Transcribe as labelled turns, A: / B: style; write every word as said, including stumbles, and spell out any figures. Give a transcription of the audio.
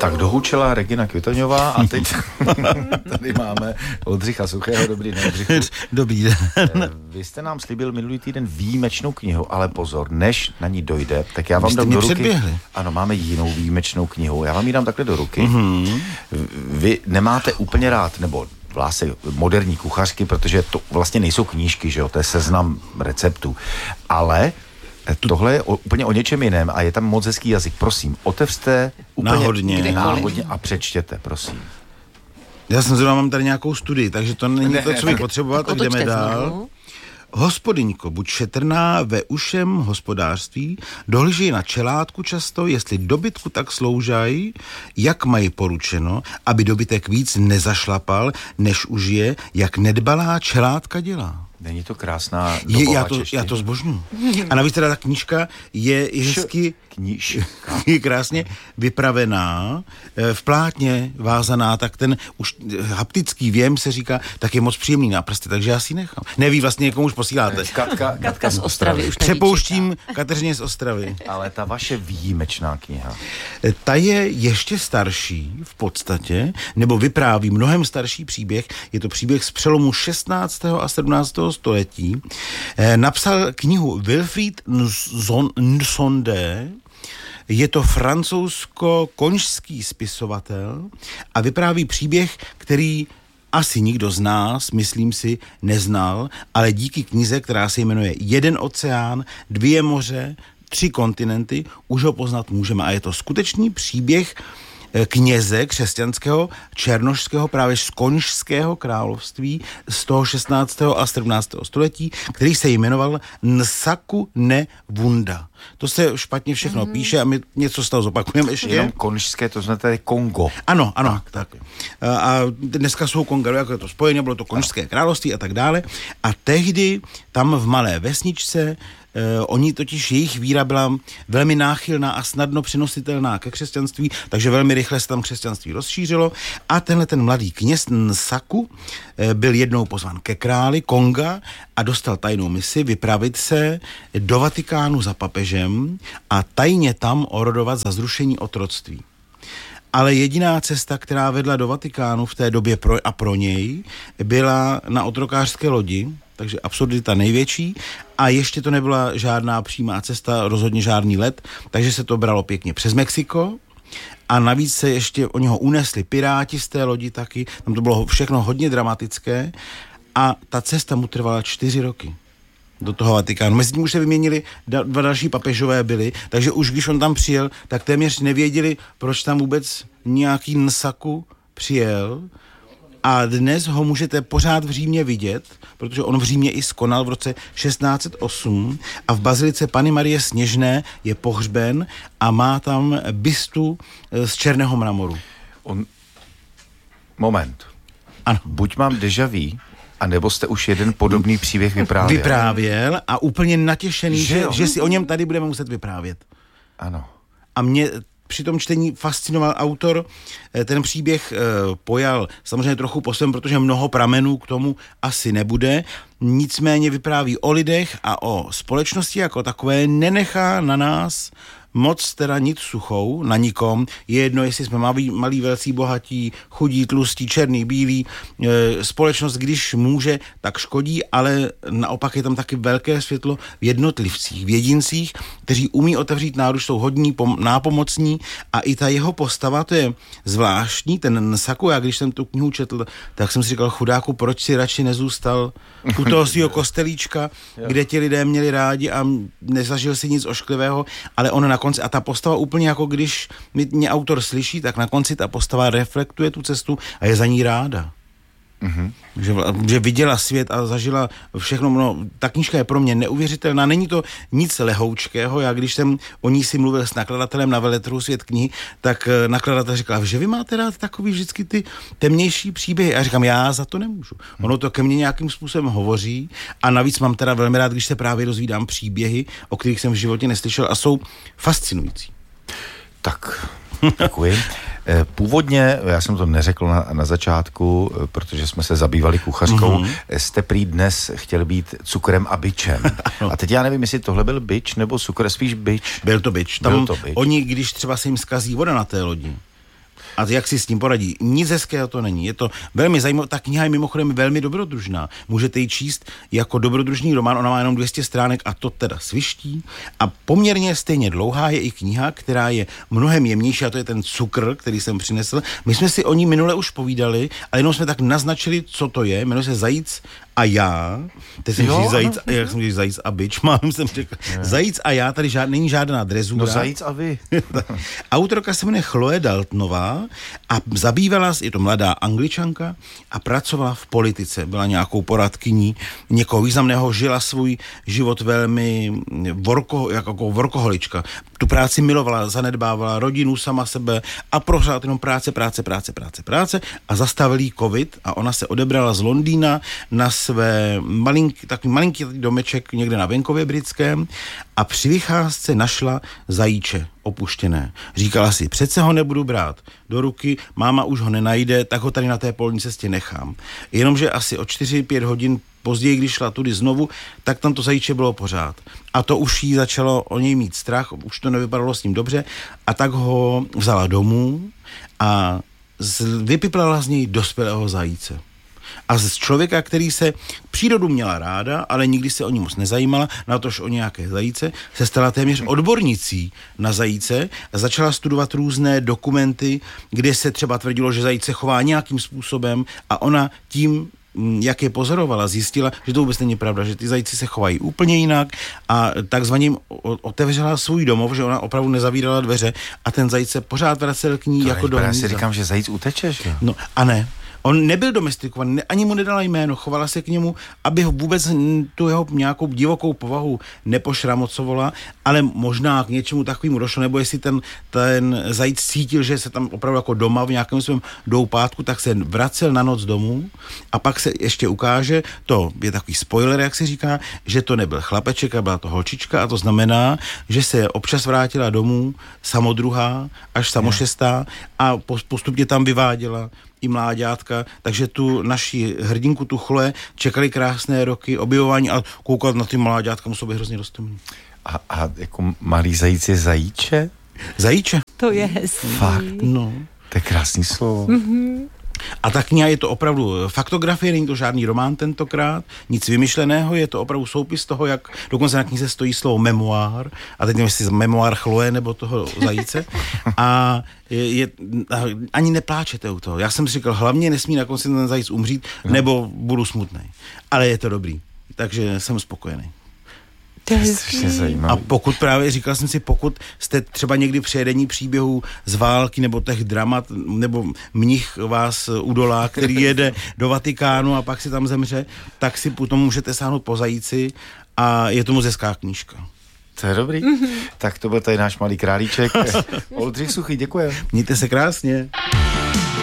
A: Tak dohučela Regina Kvitoňová a teď tady máme Oldřicha Suchého. Dobrý den, Oldřichu.
B: Dobrý den.
A: Vy jste nám slíbil minulý týden výjimečnou knihu, ale pozor, než na ní dojde, tak já vám
B: Vy
A: dám do ruky.
B: Předběhli.
A: Ano, máme jinou výjimečnou knihu. Já vám ji dám takhle do ruky.
B: Mm-hmm.
A: Vy nemáte úplně rád, nebo vlastně moderní kuchařky, protože to vlastně nejsou knížky, že jo, to je seznam receptů. Ale tohle je o, úplně o něčem jiném a je tam moc hezký jazyk. Prosím, otevřte úplně
B: náhodně,
A: náhodně a přečtěte, prosím.
B: Já jsem zrovna mám tady nějakou studii, takže to není ne, to, co bych potřeboval, tak jdeme dál. Znovu. Hospodyňko, buď šetrná ve ušem hospodářství, dohlížej na čelátku často, jestli dobytku tak sloužají, jak mají poručeno, aby dobytek víc nezašlapal, než už je, jak nedbalá čelátka dělá.
A: Není to krásná
B: je, já, to, já to zbožňuji. A navíc teda ta knížka je hezky
A: knížka.
B: je krásně vypravená, v plátně vázaná, tak ten už haptický věm se říká, tak je moc příjemný na prsty, takže já si nechám. Neví vlastně, komu už posíláte.
A: Katka,
C: Katka z Ostravy. Už
B: Přepouštím Kateřině z Ostravy.
A: Ale ta vaše výjimečná kniha.
B: Ta je ještě starší v podstatě, nebo vypráví mnohem starší příběh. Je to příběh z přelomu šestnáctého a sedmnáctého století. Napsal knihu Wilfried Nsonde. Je to francouzsko-konžský spisovatel a vypráví příběh, který asi nikdo z nás, myslím si, neznal, ale díky knize, která se jmenuje Jeden oceán, dvě moře, tři kontinenty, už ho poznat můžeme. A je to skutečný příběh kněze křesťanského černošského právě z Konžského království z toho šestnáctého a sedmnáctého století, který se jmenoval Nsaku ne Wunda. To se špatně všechno mm-hmm. píše a my něco z toho zopakujeme ještě.
A: Jenom konžské, to znamená tady Kongo.
B: Ano, ano, tak. tak. A dneska jsou Konga, jako je to spojené, bylo to Konžské království a tak dále. A tehdy tam v malé vesničce Uh, oni totiž, jejich víra byla velmi náchylná a snadno přenositelná ke křesťanství, takže velmi rychle se tam křesťanství rozšířilo a tenhle ten mladý kněz Nsaku uh, byl jednou pozván ke králi Konga a dostal tajnou misi vypravit se do Vatikánu za papežem a tajně tam orodovat za zrušení otroctví. Ale jediná cesta, která vedla do Vatikánu v té době pro a pro něj, byla na otrokářské lodi, takže absurdita největší a ještě to nebyla žádná přímá cesta, rozhodně žádný let, takže se to bralo pěkně přes Mexiko a navíc se ještě o něho unesli piráti z té lodi taky, tam to bylo všechno hodně dramatické a ta cesta mu trvala čtyři roky do toho Vatikánu. Mezi tím už se vyměnili, dva další papežové byli, takže už když on tam přijel, tak téměř nevěděli, proč tam vůbec nějaký Nsaku přijel. A dnes ho můžete pořád v Římě vidět, protože on v Římě i skonal v roce šestnáct set osm a v bazilice Panny Marie Sněžné je pohřben a má tam bystu z černého mramoru.
A: On... Moment.
B: Ano.
A: Buď mám déjà vu, a nebo jste už jeden podobný příběh vyprávěl.
B: Vyprávěl a úplně natěšený, že, že si o něm tady budeme muset vyprávět.
A: Ano.
B: A mě při tom čtení fascinoval autor, ten příběh e, pojal samozřejmě trochu po svém, protože mnoho pramenů k tomu asi nebude, nicméně vypráví o lidech a o společnosti jako takové, nenechá na nás moc teda nic suchou, na nikom. Je jedno, jestli jsme malí, malí, velcí, bohatí, chudí, tlustí, černý, bílí. E, společnost, když může, tak škodí, ale naopak je tam taky velké světlo v jednotlivcích, v jedincích, kteří umí otevřít náruč, jsou hodní, pom- nápomocní a i ta jeho postava, to je zvláštní, ten Nsaku, já když jsem tu knihu četl, tak jsem si říkal, chudáku, proč si radši nezůstal u toho svého kostelíčka, kde ti lidé měli rádi a nezažil si nic ošklivého, ale on na konci, a ta postava úplně jako když mě autor slyší, tak na konci ta postava reflektuje tu cestu a je za ní ráda. Mm-hmm. Že, že viděla svět a zažila všechno. No, ta knížka je pro mě neuvěřitelná. Není to nic lehoučkého. Já když jsem o ní si mluvil s nakladatelem na veletrhu Svět knihy, tak nakladatel říkal, že vy máte rád takový vždycky ty temnější příběhy. A já říkám, já za to nemůžu. Ono to ke mně nějakým způsobem hovoří a navíc mám teda velmi rád, když se právě dozvídám příběhy, o kterých jsem v životě neslyšel a jsou fascinující.
A: Tak, děkuji. Původně, já jsem to neřekl na, na začátku, protože jsme se zabývali kuchařkou, mm-hmm. jste prý dnes chtěl být cukrem a bičem. A teď já nevím, jestli tohle byl bič, nebo cukr, spíš bič.
B: Byl to bič. Tam
A: byl to bič.
B: Oni, když třeba se jim zkazí voda na té lodi, A jak si s tím poradí? Nic hezkého to není. Je to velmi zajímavé. Ta kniha je mimochodem velmi dobrodružná. Můžete ji číst jako dobrodružný román. Ona má jenom dvě stě stránek a to teda sviští. A poměrně stejně dlouhá je i kniha, která je mnohem jemnější, a to je ten Cukr, který jsem přinesl. My jsme si o ní minule už povídali, ale jenom jsme tak naznačili, co to je. Jmenuje se Zajíc a já. Teď jsem říct zajíc, jak jsem říct zajíc a bič, mám jsem řekl. Je. Zajíc a já, tady žád, není žádná drezura.
A: No zajíc a vy.
B: Autorka se jmenuje Chloe Daltonová a zabývala se, je to mladá Angličanka a pracovala v politice. Byla nějakou poradkyní někoho významného, žila svůj život velmi vorko, jako vorkoholička. Tu práci milovala, zanedbávala rodinu, sama sebe a pořád jenom práce, práce, práce, práce, práce a zastavil jí covid a ona se odebrala z Londýna na své malinký, takový malinký domeček někde na venkově britském a při vycházce našla zajíče opuštěné. Říkala si, přece ho nebudu brát do ruky, máma už ho nenajde, tak ho tady na té polní cestě nechám. Jenomže asi o čtyři pět hodin později, když šla tudy znovu, tak tam to zajíče bylo pořád. A to už jí začalo o něj mít strach, už to nevypadalo s ním dobře a tak ho vzala domů a z, vypiplala z něj dospělého zajíce. A z člověka, který se přírodu měla ráda, ale nikdy se o ní moc nezajímala, natož o nějaké zajíce, se stala téměř odbornicí na zajíce a začala studovat různé dokumenty, kde se třeba tvrdilo, že zajíce chová nějakým způsobem a ona tím, jak je pozorovala, zjistila, že to vůbec není pravda, že ty zajíci se chovají úplně jinak a takzvaně jim otevřela svůj domov, že ona opravdu nezavírala dveře a ten zajíc se pořád vracel k ní to jako do hnízda.
A: Já si říkám, že zajíc uteče, že?
B: No a ne. On nebyl domestikovaný, ani mu nedala jméno, chovala se k němu, aby vůbec tu jeho nějakou divokou povahu nepošramocovala, ale možná k něčemu takovému došlo, nebo jestli ten, ten zajíc cítil, že se tam opravdu jako doma v nějakém svém doupátku, tak se vracel na noc domů a pak se ještě ukáže, to je takový spoiler, jak se říká, že to nebyl chlapeček, a byla to holčička a to znamená, že se občas vrátila domů samodruhá, až samošestá a postupně tam vyváděla i mláďátka, takže tu naši hrdinku, tu Chloe, čekali krásné roky, objevování a koukat na ty mláďátka muselo být hrozně roztomilý.
A: A, a jako malý zajíc je zajíče?
B: Zajíče.
C: To je hezký.
A: Fakt?
B: No.
A: To je krásný slovo.
C: Mm-hmm.
B: A ta kniha je to opravdu faktografie, není to žádný román tentokrát, nic vymyšleného, je to opravdu soupis toho, jak dokonce na knize stojí slovo memoár, a teď nevím, jestli memoár Chloe nebo toho zajíce, a je, je, ani nepláčete u toho. Já jsem si říkal, hlavně nesmí na konci ten zajíc umřít, nebo budu smutnej. Ale je to dobrý, takže jsem spokojený.
C: To je strašně
A: zajímavé.
B: A pokud právě, říkal jsem si, pokud jste třeba někdy při jedení příběhů z války nebo těch dramat, nebo mnich vás udolá, který jede do Vatikánu a pak si tam zemře, tak si potom můžete sáhnout po zajíci a je to moc hezká knížka.
A: To je dobrý. Mm-hmm. Tak to byl tady náš malý králíček. Oldřich Suchý, děkuji.
B: Mějte se krásně.